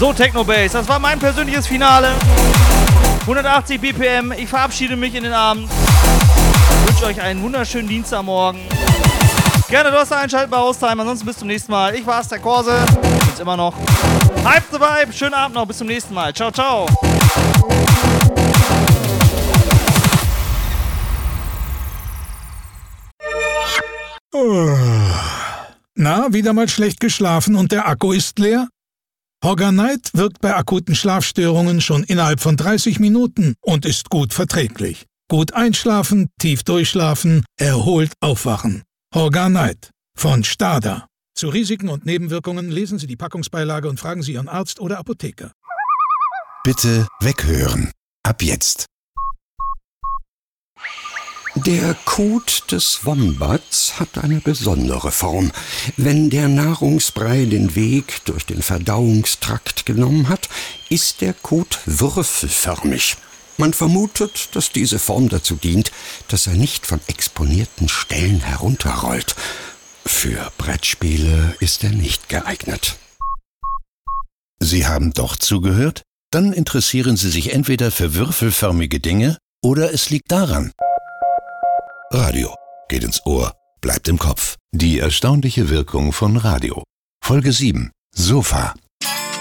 So, Techno-Bass, das war mein persönliches Finale. 180 BPM, ich verabschiede mich in den Abend. Ich wünsche euch einen wunderschönen Dienstagmorgen. Gerne Doster einschalten bei Haustime, ansonsten bis zum nächsten Mal. Ich war's, der Korse. Bin's immer noch. Hype the Vibe, schönen Abend noch, bis zum nächsten Mal. Ciao, ciao. Na, wieder mal schlecht geschlafen und der Akku ist leer? Horganite wirkt bei akuten Schlafstörungen schon innerhalb von 30 Minuten und ist gut verträglich. Gut einschlafen, tief durchschlafen, erholt aufwachen. Horganite von Stada. Zu Risiken und Nebenwirkungen lesen Sie die Packungsbeilage und fragen Sie Ihren Arzt oder Apotheker. Bitte weghören. Ab jetzt. Der Kot des Wombats hat eine besondere Form. Wenn der Nahrungsbrei den Weg durch den Verdauungstrakt genommen hat, ist der Kot würfelförmig. Man vermutet, dass diese Form dazu dient, dass er nicht von exponierten Stellen herunterrollt. Für Brettspiele ist er nicht geeignet. Sie haben doch zugehört? Dann interessieren Sie sich entweder für würfelförmige Dinge oder es liegt daran. Radio geht ins Ohr, bleibt im Kopf. Die erstaunliche Wirkung von Radio. Folge 7. Sofa.